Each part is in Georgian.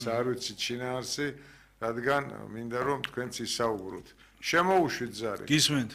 არ ვიცი ჩინაარსი, რადგან მინდა რომ თქვენც ისაუბროთ. შემოუშვით ზარი. გისმენთ.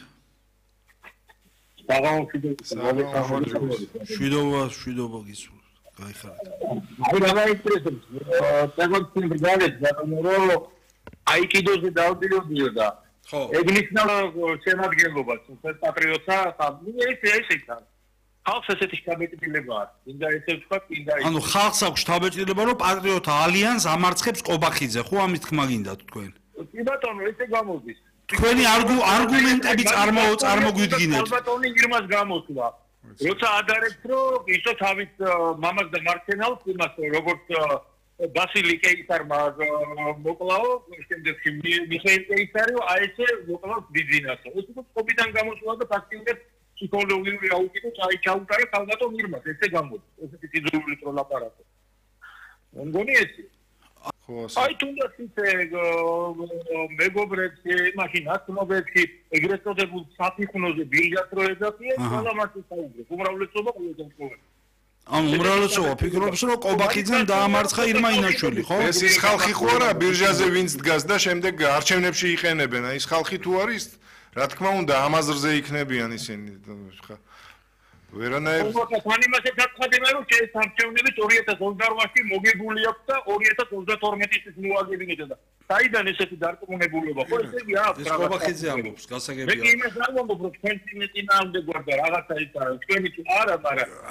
შვიდობა გისურვებთ. გაიხარეთ. აი რა მაინტერესებს, წეგოთი ბრიგადებს, რომ აიკიდოზე დავდიოდიო და ხო. ეგ ნიშნავს შემადგენლობას, პატრიოტსა, ესეა. ხალხს ესეთი შთაბეჭდილება აქვს. მინდა ესე ვთქვა, მინდა ანუ ხალხს აქვს შთაბეჭდილება, რომ პატრიოტთა ალიანს ამარცხებს ყობახიძე, ხო ამის თქმა გინდათ თქვენ? კი ბატონო, ესე გამოდის. თქვენი არგუმენტები წარმოგვიდგინეთ. ბატონი ირმას გამოსვლა. როცა ადარებს, რომ ისო თავის მამას და მარცენალს იმას როგორც ბასილი კეისარმა მოკლაო, შემდეგში მიხეილ კეისარიო, აი ესე მოკლავს ბიზნესს. ეს უკვე ყობიდან გამოსვლა და ფაქტიურად ფსიქოლოგიური აუდიტი ჩაუტარა ქალბატონ ირმას, ესე გამოდის. ესეთი სიძულვილი პროლაპარაკო. მგონი ესე. აი თუნდაც ისე მეგობრებს მაშინ აცნობებში ეგრეთ წოდებულ საფიხვნოზე ბილჯას რო ეძახიან, ყველა მათი საუბრობს. უმრავლესობა ყველგან ყოველ. ანუ უმრავლესობა ფიქრობს, რომ ყობახიძემ დაამარცხა ირმა ინაშვილი, ხო? ეს ის ხალხი ხო არა ბირჟაზე ვინც დგას და შემდეგ არჩევნებში იყენებენ. აი ეს ხალხი თუ არის, რა თქმა უნდა, ამაზრზე იქნებიან ისინი. ვერანაირ თან იმასაც აცხადებენ, რომ არჩევნები 2028-ში მოგებული აქვს და 2032 წლის მოაგებინეთ და საიდან ესეთი დარწმუნებულობა? ხო ესე იგი აქვს. ეს ყობახიძე ამბობს, გასაგებია. მე იმას არ ვამბობ, რომ თქვენ წინააღმდეგ გვარდა რაღაცა ის თქვენი თუ არა, მაგრამ